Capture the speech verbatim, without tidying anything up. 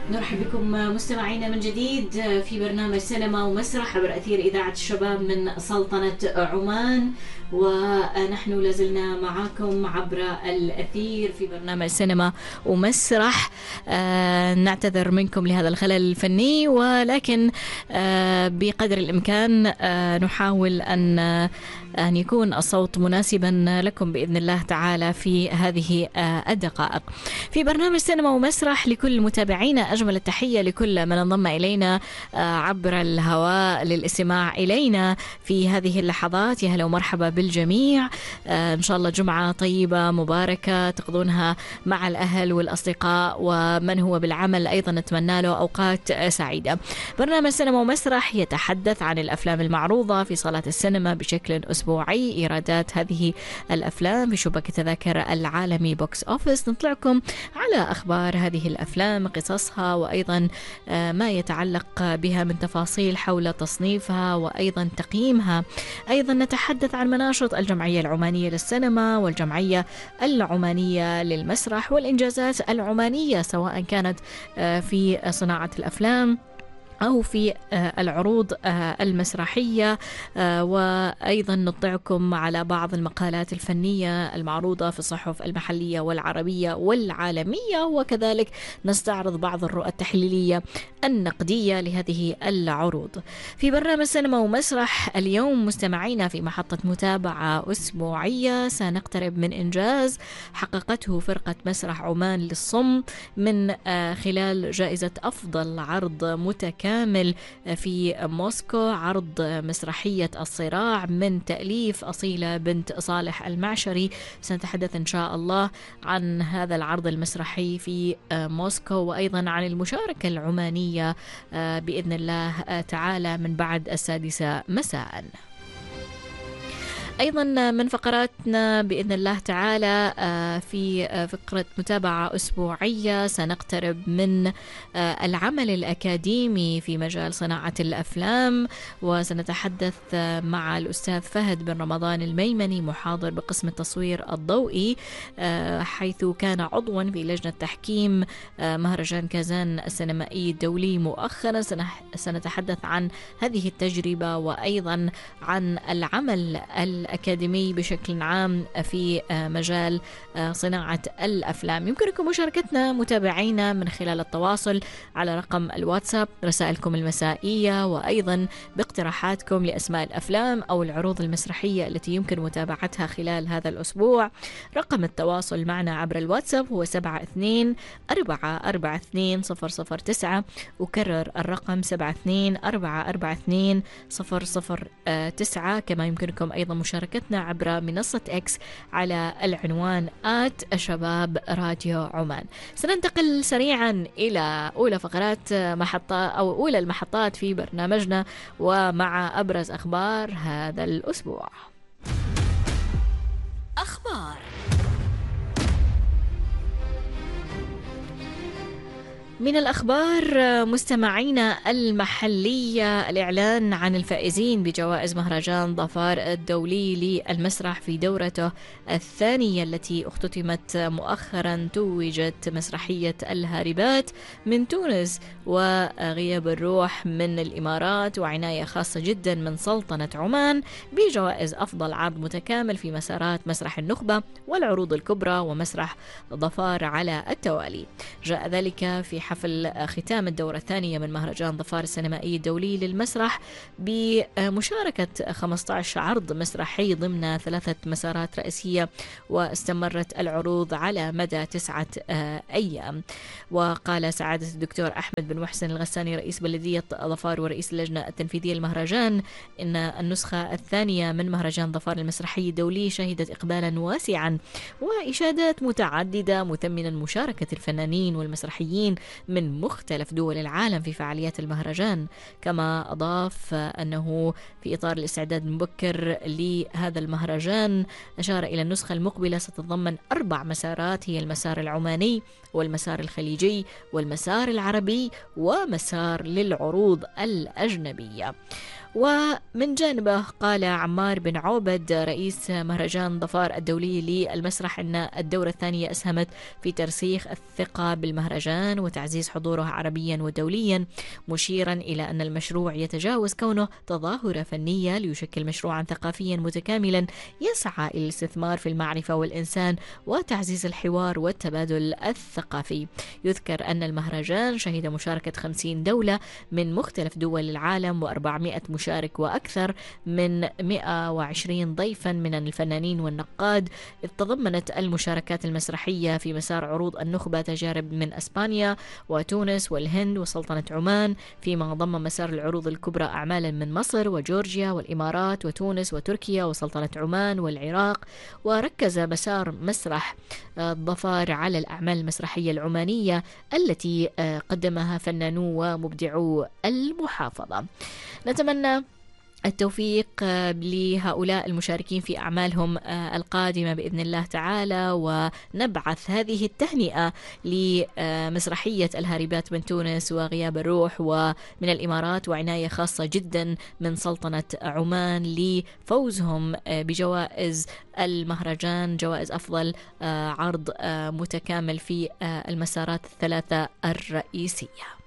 نرحب بكم مستمعينا من جديد في برنامج سينما ومسرح عبر أثير إذاعة الشباب من سلطنة عمان، ونحن لازلنا معاكم عبر الأثير في برنامج سينما ومسرح. آه نعتذر منكم لهذا الخلل الفني، ولكن آه بقدر الإمكان آه نحاول أن أن يكون الصوت مناسبا لكم بإذن الله تعالى في هذه الدقائق. في برنامج سينما ومسرح لكل متابعينا أجمل التحية، لكل من انضم إلينا عبر الهواء للاستماع إلينا في هذه اللحظات. يا هلا ومرحبا بالجميع، إن شاء الله جمعة طيبة مباركة تقضونها مع الأهل والأصدقاء، ومن هو بالعمل أيضا نتمنى له أوقات سعيدة. برنامج سينما ومسرح يتحدث عن الأفلام المعروضة في صالات السينما بشكل أسبوعي، إيرادات هذه الأفلام في شبكة تذاكر العالمي بوكس أوفيس. نطلعكم على أخبار هذه الأفلام، قصصها، وأيضا ما يتعلق بها من تفاصيل حول تصنيفها وأيضا تقييمها. أيضا نتحدث عن مناشط الجمعية العمانية للسينما والجمعية العمانية للمسرح والإنجازات العمانية، سواء كانت في صناعة الأفلام أو في العروض المسرحية، وأيضا نطلعكم على بعض المقالات الفنية المعروضة في الصحف المحلية والعربية والعالمية، وكذلك نستعرض بعض الرؤى التحليلية النقدية لهذه العروض. في برنامج سينما ومسرح اليوم مستمعينا في محطة متابعة أسبوعية سنقترب من إنجاز حققته فرقة مسرح عمان للصم من خلال جائزة أفضل عرض متكامل كامل في موسكو، عرض مسرحية الصراع من تأليف أصيلة بنت صالح المعشري. سنتحدث إن شاء الله عن هذا العرض المسرحي في موسكو، وأيضا عن المشاركة العمانية بإذن الله تعالى من بعد السادسة مساء. أيضا من فقراتنا بإذن الله تعالى في فقرة متابعة أسبوعية سنقترب من العمل الأكاديمي في مجال صناعة الأفلام، وسنتحدث مع الأستاذ فهد بن رمضان الميمني محاضر بقسم التصوير الضوئي، حيث كان عضوا في لجنة تحكيم مهرجان كازان السينمائي الدولي مؤخرا. سنتحدث عن هذه التجربة وأيضا عن العمل الأكاديمي بشكل عام في مجال صناعة الأفلام. يمكنكم مشاركتنا متابعينا من خلال التواصل على رقم الواتساب، رسائلكم المسائية، وأيضا باقتراحاتكم لأسماء الأفلام أو العروض المسرحية التي يمكن متابعتها خلال هذا الأسبوع. رقم التواصل معنا عبر الواتساب هو سبعة اثنين أربعة أربعة اثنين صفر صفر تسعة، وكرر الرقم سبعة اثنين أربعة أربعة اثنين صفر صفر تسعة. كما يمكنكم أيضا مشاركتنا عبر منصة إكس على العنوان آت شباب راديو عمان. سننتقل سريعا إلى أولى فقرات محطة أو أولى المحطات في برنامجنا، ومع أبرز أخبار هذا الأسبوع. أخبار من الأخبار مستمعينا المحلية، الإعلان عن الفائزين بجوائز مهرجان ظفار الدولي للمسرح في دورته الثانية التي اختتمت مؤخرا. توجت مسرحية الهاربات من تونس وغياب الروح من الإمارات، وعناية خاصة جدا من سلطنة عمان بجوائز أفضل عرض متكامل في مسارات مسرح النخبة والعروض الكبرى ومسرح ظفار على التوالي. جاء ذلك في حفل ختام الدورة الثانية من مهرجان ظفار السينمائي الدولي للمسرح بمشاركة خمسة عشر عرض مسرحي ضمن ثلاثة مسارات رئيسية، واستمرت العروض على مدى تسعة أيام. وقال سعادة الدكتور أحمد بن محسن الغساني رئيس بلدية ظفار ورئيس اللجنة التنفيذية للمهرجان إن النسخة الثانية من مهرجان ظفار المسرحي الدولي شهدت إقبالا واسعا وإشادات متعددة مثمنا مشاركة الفنانين والمسرحيين من مختلف دول العالم في فعاليات المهرجان. كما أضاف أنه في إطار الاستعداد المبكر لهذا المهرجان أشار إلى النسخة المقبلة ستتضمن أربع مسارات، هي المسار العماني والمسار الخليجي والمسار العربي ومسار للعروض الأجنبية. ومن جانبه قال عمار بن عوبد رئيس مهرجان ظفار الدولي للمسرح أن الدورة الثانية أسهمت في ترسيخ الثقة بالمهرجان وتعزيز حضوره عربيا ودوليا، مشيرا إلى أن المشروع يتجاوز كونه تظاهرة فنية ليشكل مشروعا ثقافيا متكاملا يسعى إلى الاستثمار في المعرفة والإنسان وتعزيز الحوار والتبادل الثقافي. يذكر أن المهرجان شهد مشاركة خمسين دولة من مختلف دول العالم وأربعمائة مشارك وأكثر من مئة وعشرين ضيفا من الفنانين والنقاد، إذ تضمنت المشاركات المسرحية في مسار عروض النخبة تجارب من أسبانيا وتونس والهند وسلطنة عمان، فيما ضم مسار العروض الكبرى أعمالا من مصر وجورجيا والإمارات وتونس وتركيا وسلطنة عمان والعراق. وركز مسار مسرح ظفار على الأعمال المسرحية العمانية التي قدمها فنانو ومبدعو المحافظة. نتمنى التوفيق لهؤلاء المشاركين في أعمالهم القادمة بإذن الله تعالى، ونبعث هذه التهنئة لمسرحية الهاربات من تونس وغياب الروح ومن الإمارات، وعناية خاصة جدا من سلطنة عمان لفوزهم بجوائز المهرجان، جوائز أفضل عرض متكامل في المسارات الثلاثة الرئيسية.